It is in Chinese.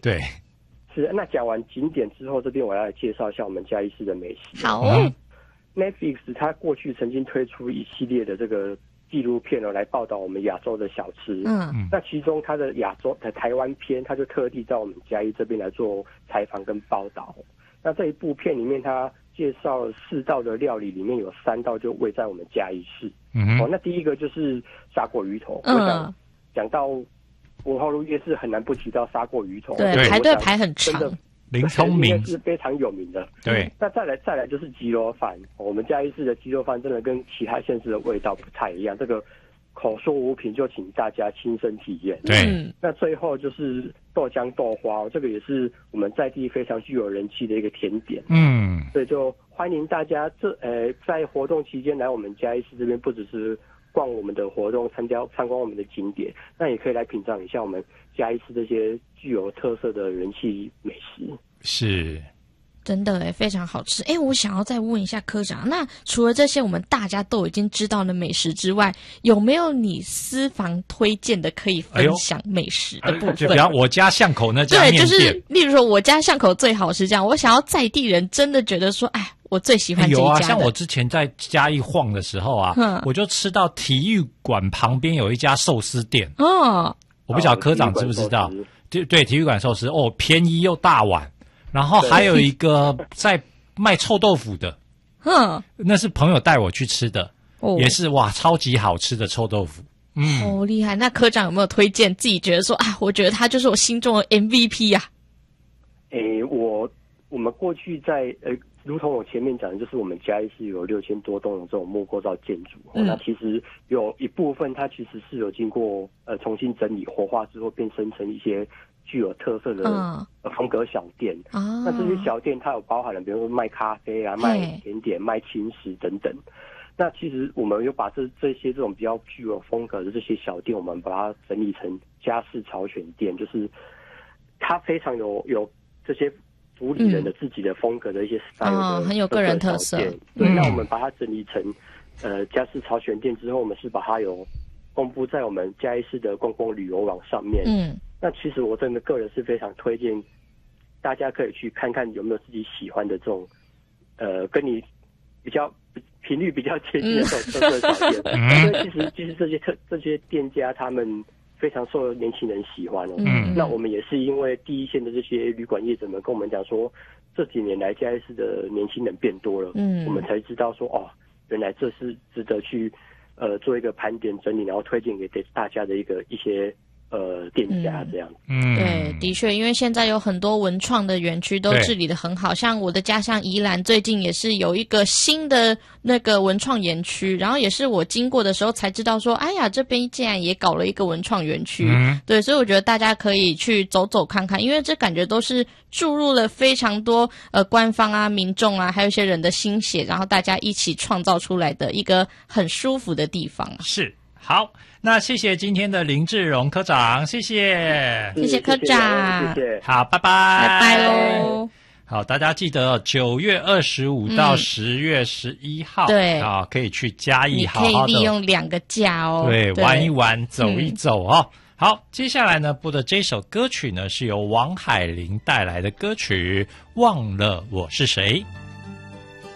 对， 是。那讲完景点之后，这边我要来介绍一下我们嘉义市的美食。 好 ，Netflix 它过去曾经推出一系列的这个纪录片来报道我们亚洲的小吃。那其中它的亚洲的台湾篇，它就特地在我们嘉义这边来做采访跟报道。那这一部片里面，它介绍4道的料理，里面有3道就位在我们嘉义市。那第一个就是砂锅鱼头。我想讲到文化路夜市，很难不提到砂锅鱼头。 对，排队排很长。 林聪明是非常有名的。 对， 那再来就是鸡肉饭。我们嘉义市的鸡肉饭真的跟其他县市的味道不太一样，这个口说无凭，就请大家亲身体验。 对， 那最后就是豆浆豆花，这个也是我们在地非常具有人气的一个甜点。所以就欢迎大家在活动期间来我们嘉义市这边，不只是逛我们的活动，参观我们的景点，那也可以来品尝一下我们嘉义市这些具有特色的人气美食。 是。 真的非常好吃。我想要再问一下科长，那除了这些我们大家都已经知道的美食之外，有没有你私房推荐的可以分享美食的部分？ 就比方我家巷口那家面店， 对，就是例如说我家巷口最好吃这样，我想要在地人真的觉得说，我最喜欢这一家的。 有啊，像我之前在嘉义晃的时候啊，我就吃到体育馆旁边有一家寿司店。我不晓得科长知不知道？对，体育馆寿司便宜又大碗。然后还有一个在卖臭豆腐的，那是朋友带我去吃的，也是哇，超级好吃的臭豆腐。 厉害！那科长有没有推荐自己觉得说我觉得他就是我心中的 MVP 啊？ 我们过去在如同我前面讲的，就是我们嘉义市有6000多栋的这种木构造建筑。那其实有一部分它其实是有经过重新整理活化之后，变身成一些具有特色的风格小店。那这些小店它有包含了，比如说卖咖啡啊、卖甜点、卖轻食等等。那其实我们有把这些这种比较具有风格的这些小店，我们把它整理成嘉式草选店，就是它非常有这些府里人的自己的风格的一些 style， 很有个人特色。 对，那我们把它整理成嘉式草选店之后，我们是把它有公布在我们嘉义市的观光旅游网上面。那其实我真的个人是非常推荐大家可以去看看有没有自己喜欢的这种跟你比较频率比较接近的这种特色小店。因为其实这些店家他们非常受年轻人喜欢。那我们也是因为第一线的这些旅馆业者们跟我们讲说，这几年来嘉义市的年轻人变多了，我们才知道说原来这是值得去做一个盘点整理，然后推荐给大家的一些店家这样。 对，的确，因为现在有很多文创的园区都治理得很好，像我的家乡宜兰最近也是有一个新的那个文创园区，然后也是我经过的时候才知道说，这边竟然也搞了一个文创园区。对，所以我觉得大家可以去走走看看，因为这感觉都是注入了非常多官方啊、民众啊，还有一些人的心血，然后大家一起创造出来的一个很舒服的地方。 是。好，那谢谢今天的林志荣科长，谢谢科长， 谢谢， 好，拜拜， 拜拜喽。 好，大家记得9月25到10月11号， 对可以去嘉义好好的， 你可以利用2个假哦， 对，玩一玩，走一走哦。好，接下来呢播的这首歌曲呢是由王海玲带来的歌曲《忘了我是谁》。